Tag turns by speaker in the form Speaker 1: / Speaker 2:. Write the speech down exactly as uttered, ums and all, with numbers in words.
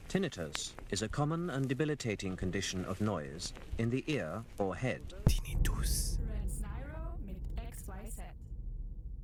Speaker 1: Tinnitus is a common and debilitating condition of noise in the ear or head.
Speaker 2: Tinnitus.